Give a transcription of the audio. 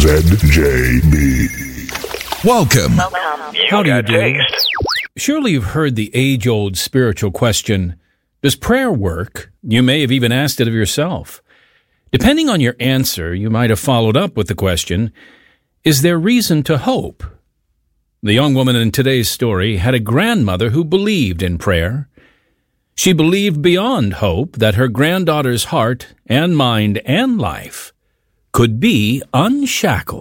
ZJB. Welcome. How do you do? Surely you've heard the age-old spiritual question, does prayer work? You may have even asked it of yourself. Depending on your answer, you might have followed up with the question, is there reason to hope? The young woman in today's story had a grandmother who believed in prayer. She believed beyond hope that her granddaughter's heart and mind and life could be unshackled.